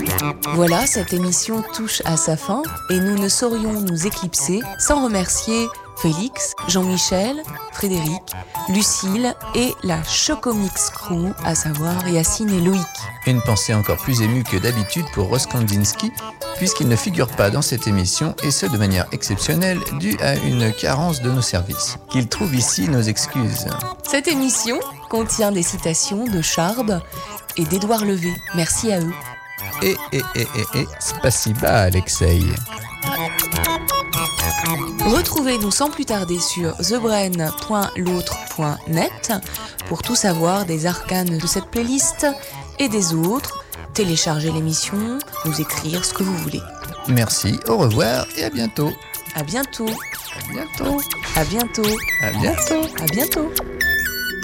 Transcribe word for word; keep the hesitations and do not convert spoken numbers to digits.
Voilà, cette émission touche à sa fin et nous ne saurions nous éclipser sans remercier Félix, Jean-Michel, Frédéric, Lucille et la Chocomix Crew, à savoir Yacine et Loïc. Une pensée encore plus émue que d'habitude pour Ross Kandinsky, puisqu'il ne figure pas dans cette émission, et ce de manière exceptionnelle, due à une carence de nos services. Qu'il trouve ici nos excuses. Cette émission contient des citations de Charb et d'Édouard Levé. Merci à eux. Et, et, et, et, et, spasiba, Alexei. Retrouvez-nous sans plus tarder sur the brain point l'autre point net pour tout savoir des arcanes de cette playlist et des autres. Télécharger l'émission, nous écrire ce que vous voulez. Merci, au revoir et à bientôt. À bientôt. À bientôt. À bientôt. À bientôt. À bientôt.